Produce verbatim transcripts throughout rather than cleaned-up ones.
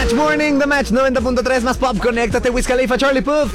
Match Morning, The Match noventa punto tres más pop. Conéctate, Wiz Khalifa, Charlie Puth.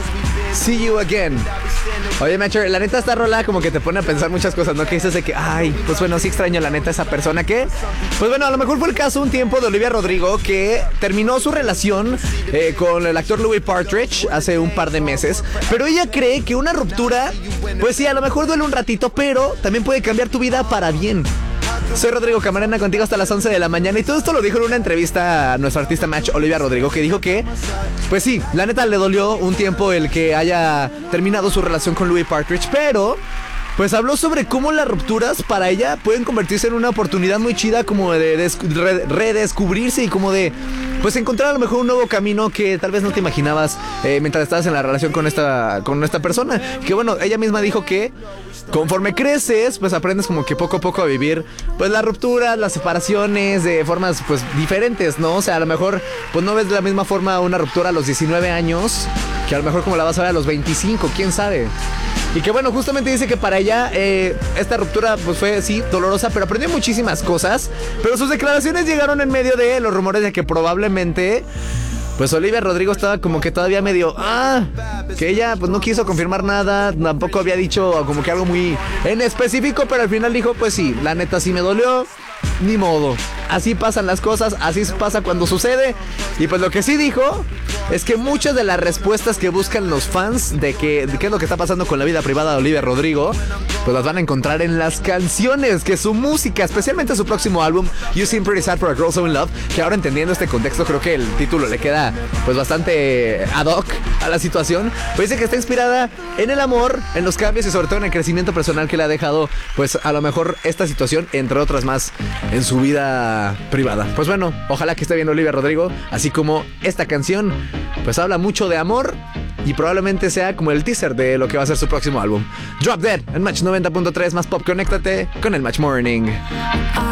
See you again. Oye, Matcher, la neta esta rola como que te pone a pensar muchas cosas, ¿no? Que dices de que, ay, pues bueno, sí extraño la neta a esa persona que... Pues bueno, a lo mejor fue el caso un tiempo de Olivia Rodrigo, que terminó su relación eh, con el actor Louis Partridge hace un par de meses. Pero ella cree que una ruptura, pues sí, a lo mejor duele un ratito, pero también puede cambiar tu vida para bien. Soy Rodrigo Camarena, contigo hasta las once de la mañana. Y todo esto lo dijo en una entrevista a nuestra artista Match, Olivia Rodrigo, que dijo que, pues sí, la neta le dolió un tiempo el que haya terminado su relación con Louis Partridge, pero pues habló sobre cómo las rupturas para ella pueden convertirse en una oportunidad muy chida, como de des- re- redescubrirse y como de, pues encontrar a lo mejor un nuevo camino que tal vez no te imaginabas eh, mientras estabas en la relación con esta, con esta persona. Que bueno, ella misma dijo que conforme creces, pues aprendes como que poco a poco a vivir pues las rupturas, las separaciones de formas pues diferentes, ¿no? O sea, a lo mejor pues no ves de la misma forma una ruptura a los diecinueve años que a lo mejor como la vas a ver a los veinticinco, quién sabe. Y que bueno, justamente dice que para ella eh, esta ruptura pues fue, sí, dolorosa, pero aprendió muchísimas cosas. Pero sus declaraciones llegaron en medio de los rumores de que probablemente pues Olivia Rodrigo estaba como que todavía medio, ah, que ella pues no quiso confirmar nada, tampoco había dicho como que algo muy en específico, pero al final dijo, pues sí, la neta sí me dolió, ni modo. Así pasan las cosas, así pasa cuando sucede. Y pues lo que sí dijo es que muchas de las respuestas que buscan los fans de que de qué es lo que está pasando con la vida privada de Olivia Rodrigo, pues las van a encontrar en las canciones, que su música, especialmente su próximo álbum, You Seem Pretty Sad for a Girl So In Love, que ahora entendiendo este contexto creo que el título le queda pues bastante ad hoc a la situación. Pues dice que está inspirada en el amor, en los cambios y sobre todo en el crecimiento personal que le ha dejado pues a lo mejor esta situación, entre otras más, en su vida privada. Pues bueno, ojalá que esté bien Olivia Rodrigo, así como esta canción pues habla mucho de amor y probablemente sea como el teaser de lo que va a ser su próximo álbum. Drop Dead en Match noventa punto tres más pop. Conéctate con el Match Morning.